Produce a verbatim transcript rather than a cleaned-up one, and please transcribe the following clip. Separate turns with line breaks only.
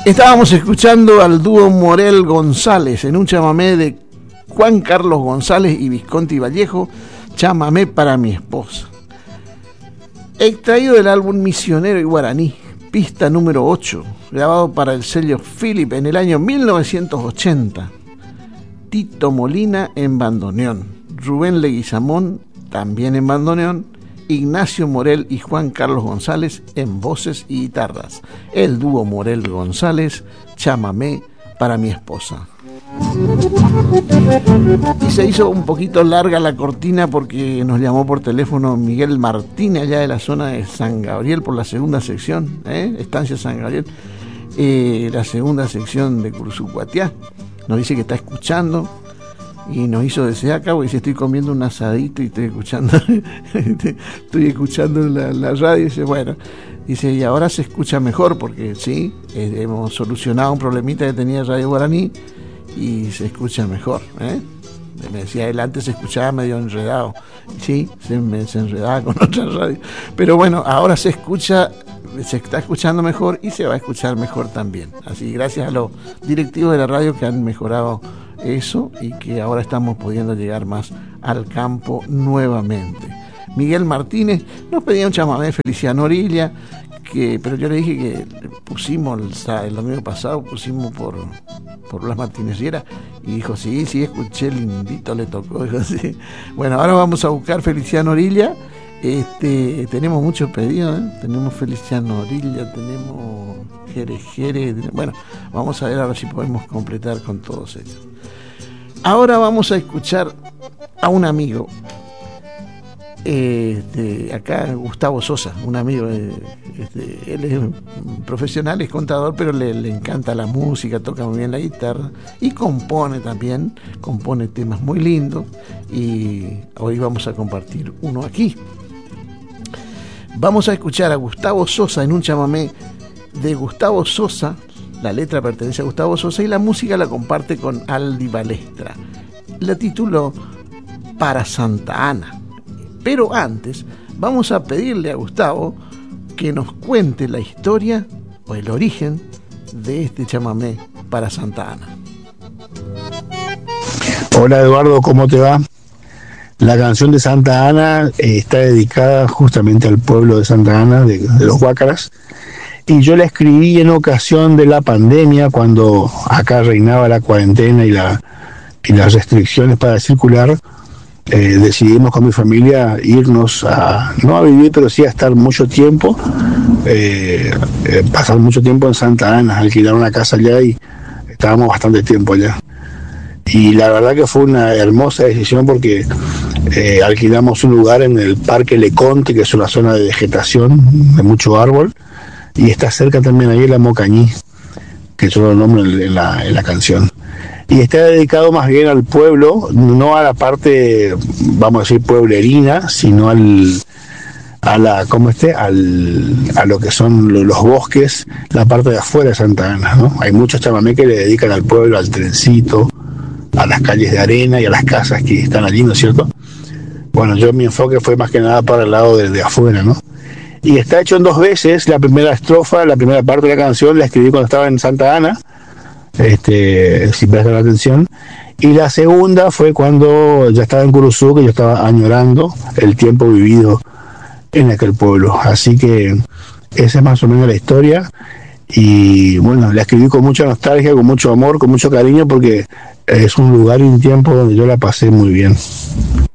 Estábamos escuchando al dúo Morel González en un chamamé de Juan Carlos González y Visconti Vallejo, Chamamé para mi esposa. Extraído del álbum Misionero y Guaraní, pista número ocho, grabado para el sello Philip en el año mil novecientos ochenta. Tito Molina en bandoneón, Rubén Leguizamón también en bandoneón, Ignacio Morel y Juan Carlos González en voces y guitarras. El dúo Morel González, Chamamé para mi esposa. Y se hizo un poquito larga la cortina porque nos llamó por teléfono Miguel Martínez, allá de la zona de San Gabriel, por la segunda sección, ¿eh? Estancia San Gabriel, eh, la segunda sección de Cursucuatiá. Nos dice que está escuchando y nos hizo desde acá, porque dice, estoy comiendo un asadito y estoy escuchando estoy escuchando la, la radio. Y dice, bueno, dice, y ahora se escucha mejor porque sí, eh, hemos solucionado un problemita que tenía Radio Guaraní y se escucha mejor, ¿eh? Me decía, él antes se escuchaba medio enredado, sí, se, me, se enredaba con otra radio, pero bueno, ahora se escucha, se está escuchando mejor y se va a escuchar mejor también. Así, gracias a los directivos de la radio que han mejorado eso y que ahora estamos pudiendo llegar más al campo nuevamente. Miguel Martínez nos pedía un chamamé de Feliciano Orilla, que, pero yo le dije que pusimos el, el domingo pasado, pusimos por, por Blas Martínez Riera, y dijo, sí, sí, escuché, lindito le tocó, dijo, sí. Bueno, ahora vamos a buscar Feliciano Orilla. Este, tenemos muchos pedidos, ¿eh? Tenemos Feliciano Orilla, tenemos Jere Jere, bueno, vamos a ver ahora si podemos completar con todos ellos. Ahora vamos a escuchar a un amigo, eh, de acá, Gustavo Sosa, un amigo, eh, este, él es profesional, es contador, pero le, le encanta la música, toca muy bien la guitarra y compone también, compone temas muy lindos, y hoy vamos a compartir uno aquí. Vamos a escuchar a Gustavo Sosa en un chamamé de Gustavo Sosa. La letra pertenece a Gustavo Sosa y la música la comparte con Aldi Balestra. La tituló Para Santa Ana. Pero antes vamos a pedirle a Gustavo que nos cuente la historia o el origen de este chamamé Para Santa Ana.
Hola Eduardo, ¿cómo te va? La canción de Santa Ana eh, está dedicada justamente al pueblo de Santa Ana, de, de los Guácaras, y yo la escribí en ocasión de la pandemia, cuando acá reinaba la cuarentena y, la, y las restricciones para circular. Eh, decidimos con mi familia irnos a, no a vivir, pero sí a estar mucho tiempo, eh, eh, pasar mucho tiempo en Santa Ana, alquilar una casa allá y estábamos bastante tiempo allá. Y la verdad que fue una hermosa decisión porque eh, alquilamos un lugar en el Parque Leconte, que es una zona de vegetación, de mucho árbol, y está cerca también ahí la Mocañí, que yo lo nombro en la, en la canción. Y está dedicado más bien al pueblo, no a la parte, vamos a decir, pueblerina, sino al, a la, ¿cómo esté? Al, a lo que son los bosques, la parte de afuera de Santa Ana, ¿no? Hay muchos chamamé que le dedican al pueblo, al trencito, a las calles de arena y a las casas que están allí, ¿no es cierto? Bueno, yo mi enfoque fue más que nada para el lado de, de afuera, ¿no? Y está hecho en dos veces. La primera estrofa, la primera parte de la canción la escribí cuando estaba en Santa Ana, este, si prestan atención, y la segunda fue cuando ya estaba en Curuzú, que yo estaba añorando el tiempo vivido en aquel pueblo. Así que esa es más o menos la historia. Y bueno, la escribí con mucha nostalgia, con mucho amor, con mucho cariño, porque es un lugar y un tiempo donde yo la pasé muy bien.